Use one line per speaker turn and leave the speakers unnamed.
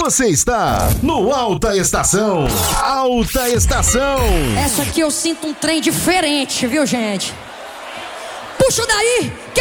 Você está no Alta Estação. Alta Estação.
Essa aqui eu sinto um trem diferente, viu, gente? Puxa daí!